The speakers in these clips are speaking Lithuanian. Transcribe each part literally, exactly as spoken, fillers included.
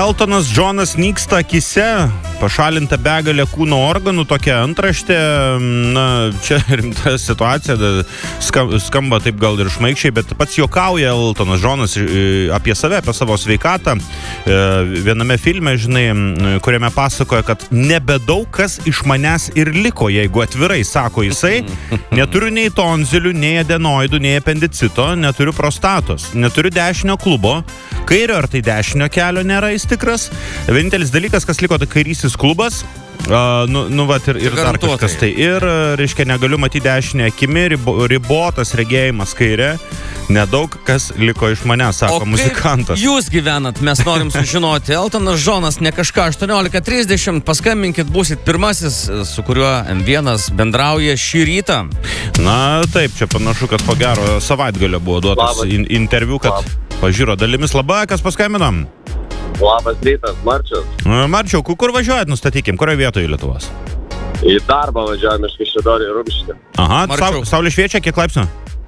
Eltonas Džonas nyksta akise, pašalinta begalė kūno organų, tokia antraštė, na, čia rimta situacija, skamba taip gal ir šmaikščiai, bet pats juokauja Eltonas Džonas apie save, apie savo sveikatą. Viename filme, žinai, kuriame pasakoja, kad nebedaug kas iš manęs ir liko, jeigu atvirai, sako jisai, neturiu nei tonzilių, nei adenoidų, nei apendicito, neturiu prostatos, neturiu dešinio klubo, kairio ar tai dešinio kelio nėra jis tikras. Vienintelis dalykas, kas liko, tai kairysis klubas. Uh, nu, nu, vat, ir, ir dar kažkas tai. Ir, reiškia, negaliu matyti dešinę akimi, ribo, ribotas regėjimas kairė. Nedaug kas liko iš manęs, sako muzikantas. Jūs gyvenat, mes norim sužinoti. Eltonas Džonas, ne kažką, aštuoniolika trisdešimt, paskambinkit, būsit pirmasis, su kuriuo M vienas bendrauja šį rytą. Na, taip, čia panašu, kad po gero savaitgalio buvo duotas in, interviu, kad pažiūro dalimis. Labai, kas paskambinam? Labas rytas, Marčius. Marčiau, kur važiuojat, nustatykim, kurioje vietoje Lietuvos? Į darbą važiuojame iš Kaišiadorių į Rumšį. Aha, Marčiau. Saulė šviečia, kiek laipsnių?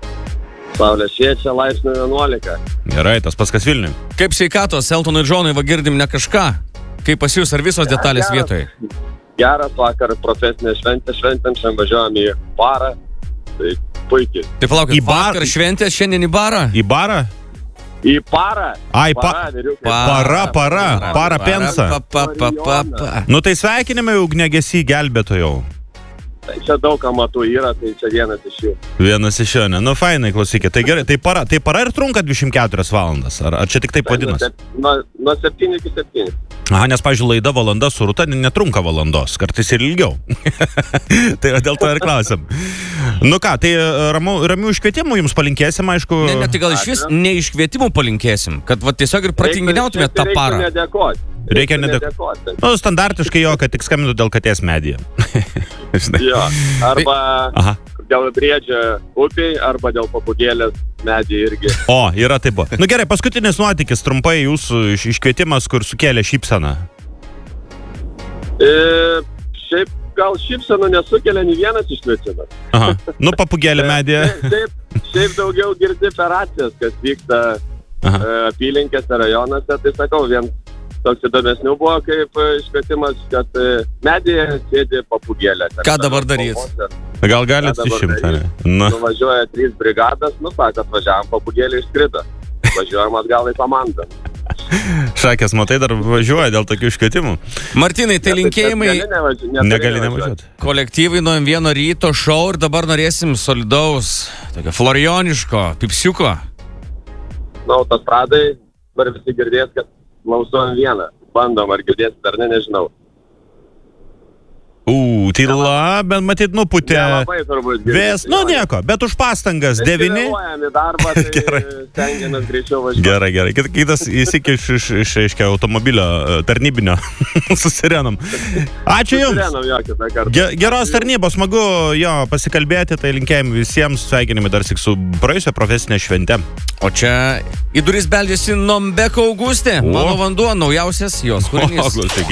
Saulė šviečia, laipsnių vienuolika. Gerai, tas pas kas Vilniui. Kaip sveikatos, Eltonui Džonui, va girdim ne kažką. Kaip pas jūs, ar visos detalės ja, vietoje? Geras vakar, profesinė šventė, šventėm, šiandien važiuojam į barą. Tai puikiai. Tai palaukit, į bar... vakar šventė, šiandien į barą? Į barą? Į parą. Ai, pa... para, para, para, para pensa. Pa, pa, pa, pa, pa. Nu tai sveikinimai ugniagesį gelbėtojau. Tai čia daug amatų yra, tai čia vienas iš jų. Vienas iš jų, ne? Nu, fainai, klausykit. Tai gerai, tai para, tai para ir trunka dvidešimt keturias valandas? Ar, ar čia tik taip vadinasi? Nuo, nuo septynių iki septynių. Aha, nes, pavyzdžiui, laida valanda su Rūta netrunka valandos, kartais ir ilgiau. Tai dėl to ir klausim. Nu ką, tai ramių, ramių iškvietimų jums palinkėsim, aišku. Ne, ne, tai gal iš vis ne iškvietimų palinkėsim, kad va, tiesiog ir pratinginiautumėt tą parą. Reikia nedėkoti. Reikia nedėkoti. Nu, standartiškai jo, kad tik skambintų dėl katės medyje. Jo, arba Aha. dėl briedžio upiai, arba dėl papugėlės medį irgi. O, yra taip buvo. Nu gerai, paskutinis nuotykis, trumpai jūsų iškvietimas, kur sukėlė šypseną. E, šiaip gal šypsenų nesukelia nei vienas iškvietimas. Aha, nu papugėlė medyje. Šiaip, šiaip daugiau girdi per akcijas, kas vyksta e, apylinkėse, rajonuose, tai sakau, vien toks įdomesnių buvo kaip iškvietimas, kad medyje sėdi papugėlė. Ką dabar darys? Gal galit išimti? Nuvažiuoja trys brigadas, nu sako, atvažiavam, papugėlė išskrido. Važiuojam atgal į komandą. Šakės, matai, dar važiuoja dėl tokių iškvietimų. Martynai, tai linkėjimai negali nevažiuoti. Kolektyvai nuo vieno ryto šou ir dabar norėsim solidaus, tokio florioniško, pipsiuko. Na, tas pradai, dar visi girdės, kad klausuojam vieną. Bandom, ar girdėsit, ar ne, nežinau. U, tyla, bet matyt nuputė. Nelabai turbūt girdėsit. Vės, nu nieko, bet už pastangas devyni. Vėluojam į darbą, tai stengiamės greičiau važiuoti. Gerai, gerai. Kitas įsik iš, iš, iš, iš automobilio tarnybinio su sirenom. Ačiū jums. Sirenom, jo, kitą kartą. Ge, geros tarnybos, smagu jo pasikalbėti, tai linkėjim visiems, sveikinimai dar sik su praėjusią profesinę šventę. O čia į duris beldžiasi Nombeko Augustė. Mano vanduo, naujausias jos kūrinys.